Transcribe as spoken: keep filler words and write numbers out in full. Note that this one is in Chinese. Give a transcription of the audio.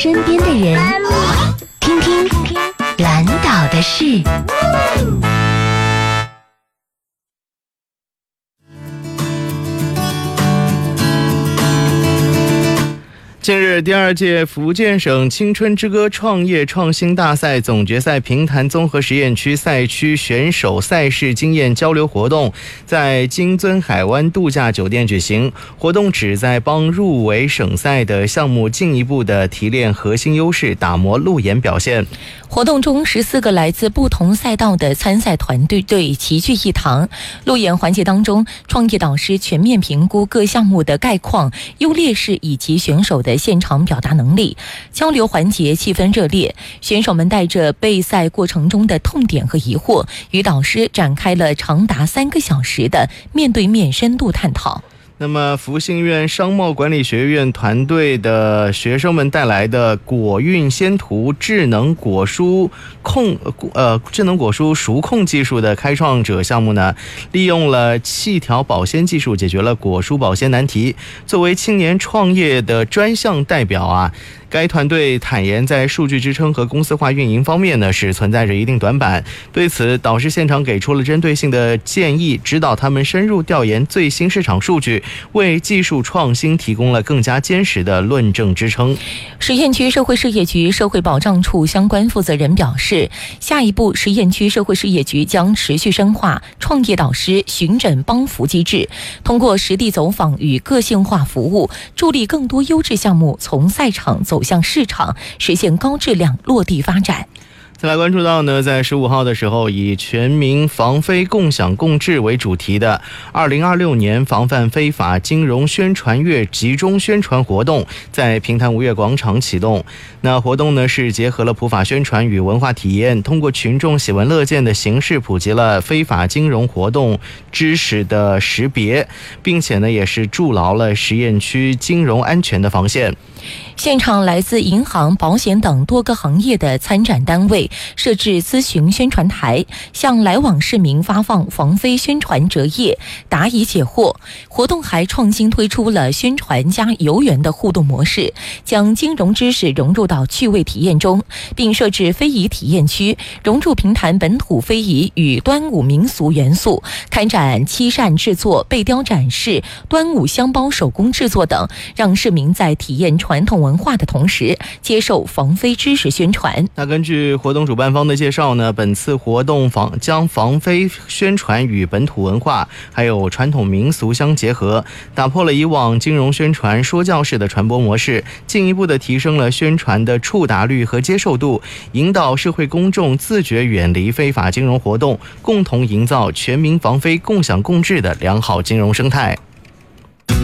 身边的人，听听蓝岛的事。 近日，第二届福建省青春之歌创业创新大赛总决赛平潭综合实验区赛区选手赛事经验交流活动在金樽海湾度假酒店举行。活动旨在帮入围省赛的项目进一步的提炼核心优势，打磨路演表现。 活动中，十四个来自不同赛道的参赛团队队齐聚一堂。路演环节当中，创业导师全面评估各项目的概况、优劣势以及选手的现场表达能力。交流环节气氛热烈，选手们带着备赛过程中的痛点和疑惑，与导师展开了长达三个小时的面对面深度探讨。 那么福信院商贸管理学院团队的学生们带来的果运先图智能果蔬控呃智能果蔬熟控技术的开创者项目呢，利用了气调保鲜技术解决了果蔬保鲜难题。作为青年创业的专项代表啊，该团队坦言，在数据支撑和公司化运营方面呢，是存在着一定短板。对此，导师现场给出了针对性的建议，指导他们深入调研最新市场数据，为技术创新提供了更加坚实的论证支撑。 实验区社会事业局社会保障处相关负责人表示，下一步实验区社会事业局将持续深化创业导师巡诊帮扶机制，通过实地走访与个性化服务，助力更多优质项目从赛场走向市场，实现高质量落地发展。 再来关注到呢，在十五号的时候，以全民防非共享共治为主题的二零二六年防范非法金融宣传月集中宣传活动在平潭吴越广场启动。那活动呢是结合了普法宣传与文化体验，通过群众喜闻乐见的形式普及了非法金融活动知识的识别，并且呢也是筑牢了实验区金融安全的防线。 现场来自银行、保险等多个行业的参展单位设置咨询宣传台，向来往市民发放防非宣传折页，答疑解惑。活动还创新推出了宣传加游园的互动模式，将金融知识融入到趣味体验中，并设置非遗体验区，融入平潭本土非遗与端午民俗元素，开展漆扇制作、背雕展示、端午香包手工制作等，让市民在体验传统文化的同时，接受防非知识宣传。 那根据活动主办方的介绍呢，本次活动防将防非宣传与本土文化还有传统民俗相结合，打破了以往金融宣传说教式的传播模式，进一步的提升了宣传的触达率和接受度，引导社会公众自觉远离非法金融活动，共同营造全民防非共享共治的良好金融生态。